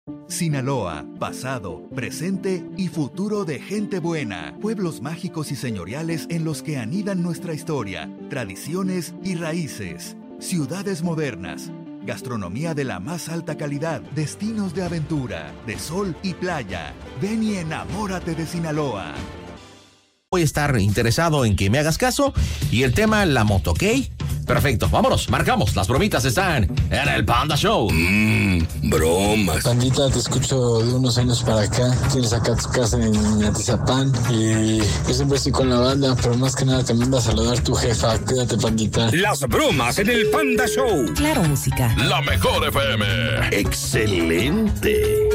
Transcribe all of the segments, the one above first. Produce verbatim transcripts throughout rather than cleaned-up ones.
Sinaloa, pasado, presente y futuro de gente buena. Pueblos mágicos y señoriales en los que anidan nuestra historia, tradiciones y raíces. Ciudades modernas. Gastronomía de la más alta calidad. Destinos de aventura, de sol y playa. Ven y enamórate de Sinaloa. Voy a estar interesado en que me hagas caso y el tema, la moto, ¿ok? Perfecto, vámonos, marcamos, las bromitas están en el Panda Show. Mmm, bromas. Pandita, te escucho de unos años para acá. Tienes acá tu casa en Atizapán y yo siempre estoy con la banda, pero más que nada te manda a saludar tu jefa. Cuídate, Pandita. Las bromas en el Panda Show. Claro, música. La mejor F M. Excelente.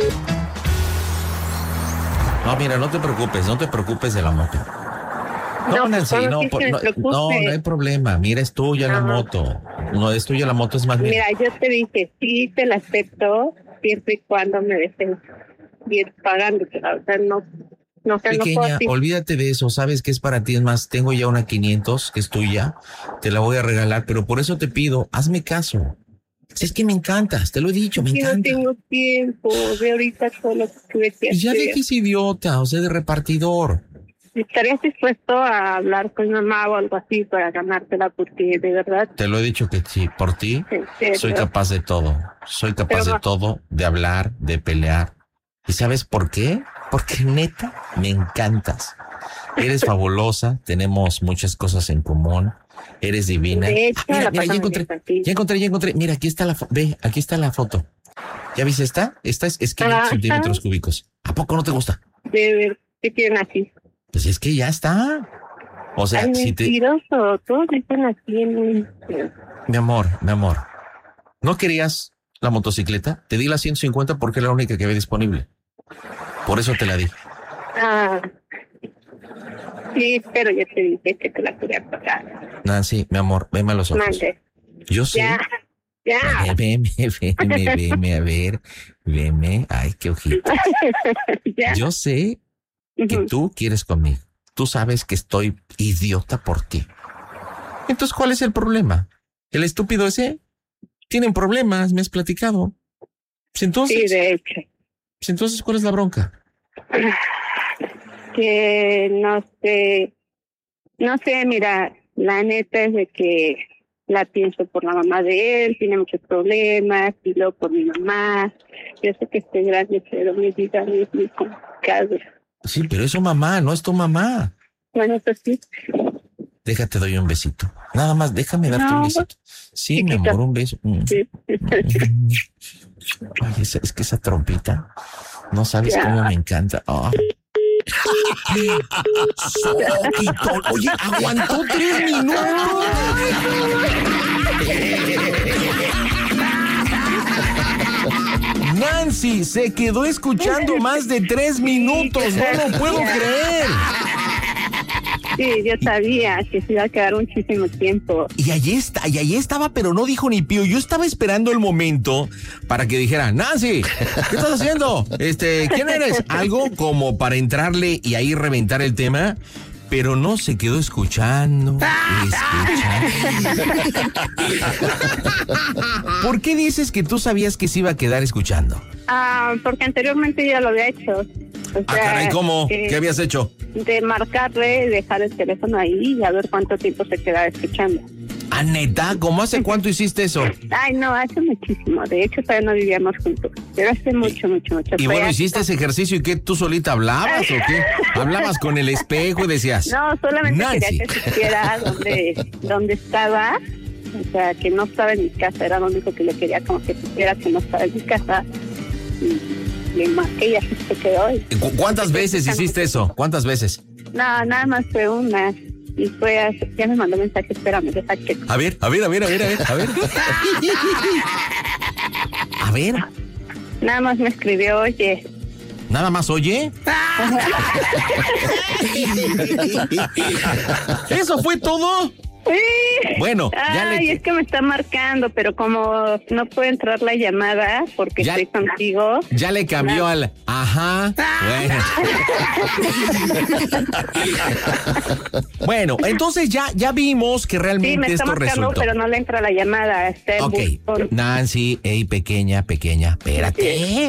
No, mira, no te preocupes, no te preocupes de la moto. No, No, Nancy, no, no, sí por- se no, preocupe. no, no hay problema. Mira, es tuya la Ajá. moto. No, es tuya la moto, es más bien. Mira, yo te dije, sí te la acepto, siempre y cuando me dejes ir pagando, pero o sea, no, no, o sea, no puedo Pequeña, así. olvídate de eso, sabes que es para ti, es más, tengo ya una quinientos que es tuya, te la voy a regalar, pero por eso te pido, hazme caso. Si es que me encantas, te lo he dicho, me Sí, no encanta. tengo tiempo, de ahorita solo tuve que Pues ya hacer. dejes idiota, o sea, de repartidor. ¿Estarías dispuesto a hablar con mi mamá o algo así para ganártela? Porque de verdad, Te lo he dicho que sí, por ti en serio, soy capaz de todo. Soy capaz Pero de no- todo, de hablar, de pelear. ¿Y sabes por qué? Porque neta, me encantas. Eres fabulosa, tenemos muchas cosas en común. Eres divina. De hecho, Ah, mira, la mira, ya pasamos encontré, bien contigo. ya encontré, ya encontré. Mira, aquí está la foto. Ve, aquí está la foto. ¿Ya viste esta? Esta es, es quinientos Ajá. centímetros cúbicos. ¿A poco no te gusta? de ver qué quieren así. Pues es que ya está. O sea, Ay, si te... mentiroso, todos dicen así en... Mi amor, mi amor. ¿No querías la motocicleta? Te di la ciento cincuenta porque era la única que había disponible. Por eso te la di. Ah, sí, pero ya te dije que te la quería pagar. Nancy, mi amor, veme a los ojos. Mande. Yo sé. Ya, ya. Veme, veme, veme, a ver. Veme. Ay, qué ojito. ya. Yo sé que Ujú. tú quieres conmigo. Tú sabes que estoy idiota por ti. Entonces, ¿cuál es el problema? ¿El estúpido ese? Tienen problemas, me has platicado. Pues entonces, Sí, de hecho. pues entonces, ¿cuál es la bronca? Que no sé, no sé, mira, la neta es de que la pienso por la mamá de él, tiene muchos problemas, y luego por mi mamá. Yo sé que estoy grande, pero mi vida es muy complicada. Sí, pero es su mamá, no es tu mamá. Bueno, pues sí. Déjate, doy un besito. Nada más, déjame darte un No, besito. Sí, mi chiquito. amor, un beso. Mm. Sí. Ay, esa- es que esa trompita, no sabes Ya. cómo me encanta. Ah. Soquito. Oye, aguantó tres minutos. Nancy se quedó escuchando más de tres minutos. No lo puedo creer. Sí, yo sabía que se iba a quedar muchísimo tiempo. Y allí está, y allí estaba, pero no dijo ni pío. Yo estaba esperando el momento para que dijera, Nancy, ¿qué estás haciendo? Este, ¿quién eres? Algo como para entrarle y ahí reventar el tema, pero no, se quedó escuchando, escuchando. ¿Por qué dices que tú sabías que se iba a quedar escuchando? Ah, porque anteriormente ya lo había hecho. O Ah, sea, caray, ¿cómo? eh, ¿Qué habías hecho? De marcarle, dejar el teléfono ahí y a ver cuánto tiempo se quedaba escuchando. ¿Ah, neta? ¿Cómo hace cuánto hiciste eso? Ay, no, hace muchísimo. De hecho, todavía no vivíamos juntos. Pero hace mucho, mucho, mucho. Y Fue bueno, hace- ¿hiciste ese ejercicio y qué? ¿Tú solita hablabas o qué? ¿Hablabas con el espejo y decías? No, solamente Nancy. quería que supiera dónde, dónde estaba. O sea, que no estaba en mi casa. Era lo único que le quería, como que supiera que no estaba en mi casa. Y le marqué y así se quedó. Y- ¿Cu- ¿Cuántas veces hiciste eso? ¿Cuántas veces? No, nada más fue una. Y fue hace- ya me mandó mensaje, espérame, deja que... A ver, a ver, a ver, a ver, a ver, a ver. A ver, Nada más me escribió, oye, nada más oye. ¿Eso fue todo? ¡sí! Bueno, ya Ay, le... es que me está marcando, pero como no puede entrar la llamada porque Ya- estoy contigo. Ya le cambió al... Ajá. Bueno. Bueno, entonces ya, ya vimos que Sí, realmente me está esto marcando, resultó. pero no le entra la llamada. Está en Ok, buzón. Nancy, hey, pequeña, pequeña, espérate.